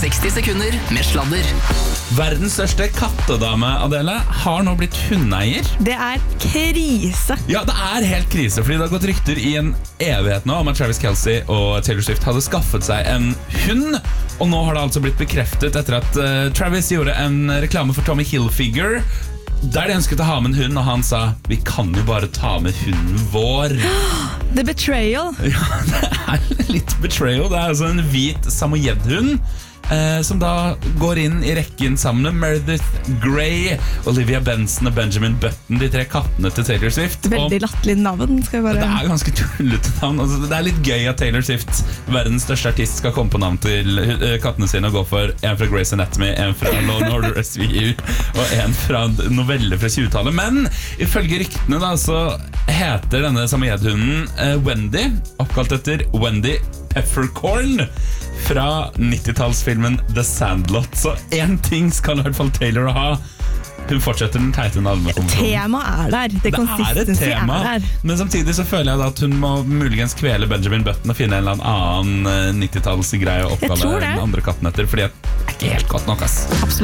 60 sekunder med sladder. Verdens største kattedame, Adele, har nå blitt hundeeier. Det krise. Ja, det helt krise, fordi det har gått rykter I en evighet nå om at Travis Kelce og Taylor Swift hadde skaffet seg en hund. Og nå har det altså blitt bekreftet etter at Travis gjorde en reklame for Tommy Hilfiger, der de ønsket å ha med en hund, og han sa, vi kan jo bare ta med hunden vår. The betrayal. Ja, det litt betrayal. Det altså en hvit samoyed-hund som da går inn I rekken sammen med Meredith Grey, Olivia Benson og Benjamin Button, de 3 kattene til Taylor Swift. Veldig latterlig navn, skal vi bare... Det ganske tullete navn. Altså, det litt gøy at Taylor Swift, verdens største artist, skal komme på navn til kattene sine og gå for en fra Grey's Anatomy, en fra Law & Order SVU og en fra noveller fra 20-tallet. Men ifølge ryktene da, så heter denne samoyed-hunden Wendy, oppkalt etter Wendy Peppercorn fra 90-tallsfilmen The Sandlot. Så en ting skal I hvert fall Taylor ha. Hun fortsetter den teite navnekonvensjonen. Temaet der. Det et tema, der. Men samtidig så føler jeg da at hun må muligens kvele Benjamin Button og finne en eller annen 90-tallsgreie å oppkalle den andre katten etter, fordi det ikke helt godt nok, ass. Absolutt.